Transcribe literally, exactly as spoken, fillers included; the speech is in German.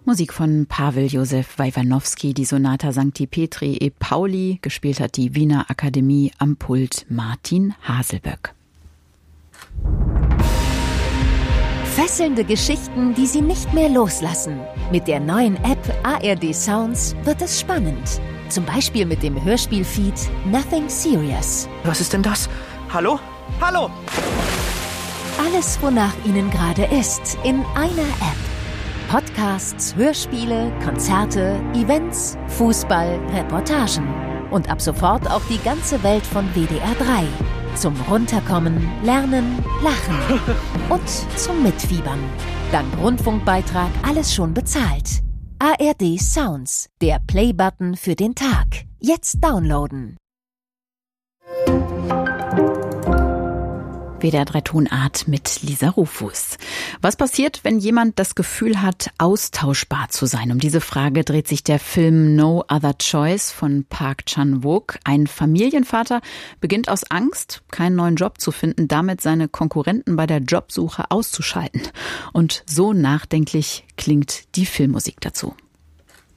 Musik von Pavel Josef Weiwanowski, die Sonata Sancti Petri e Pauli, gespielt hat die Wiener Akademie, am Pult Martin Haselböck. Fesselnde Geschichten, die Sie nicht mehr loslassen. Mit der neuen App A R D Sounds wird es spannend. Zum Beispiel mit dem Hörspielfeed Nothing Serious. Was ist denn das? Hallo? Hallo! Alles, wonach Ihnen gerade ist, in einer App. Podcasts, Hörspiele, Konzerte, Events, Fußball, Reportagen. Und ab sofort auch die ganze Welt von W D R drei. Zum Runterkommen, Lernen, Lachen und zum Mitfiebern. Dank Rundfunkbeitrag alles schon bezahlt. A R D Sounds, der Play-Button für den Tag. Jetzt downloaden. W D R drei Tonart mit Lisa Rufus. Was passiert, wenn jemand das Gefühl hat, austauschbar zu sein? Um diese Frage dreht sich der Film No Other Choice von Park Chan-wook. Ein Familienvater beginnt aus Angst, keinen neuen Job zu finden, damit seine Konkurrenten bei der Jobsuche auszuschalten. Und so nachdenklich klingt die Filmmusik dazu.